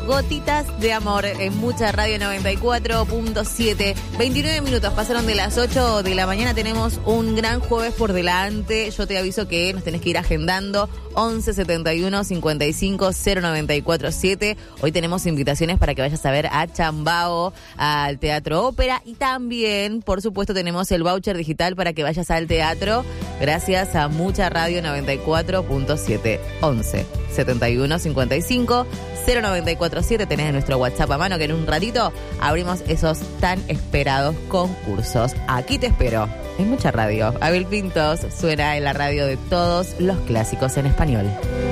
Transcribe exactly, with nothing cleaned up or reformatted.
Gotitas de Amor en Mucha Radio noventa y cuatro punto siete. veintinueve minutos pasaron de las ocho de la mañana. Tenemos un gran jueves por delante. Yo te aviso que nos tenés que ir agendando. once setenta y uno cincuenta y cinco cero noventa y cuatro siete. Hoy tenemos invitaciones para que vayas a ver a Chambao, al Teatro Ópera, y también, por supuesto, tenemos el voucher digital para que vayas al teatro gracias a Mucha Radio noventa y cuatro punto siete. once setenta y uno cincuenta y cinco cero noventa y cuatro siete. Tenés en nuestro WhatsApp a mano que en un ratito abrimos esos tan esperados concursos. Aquí te espero en Mucha Radio. Abel Pintos suena en la radio de todos los clásicos en español.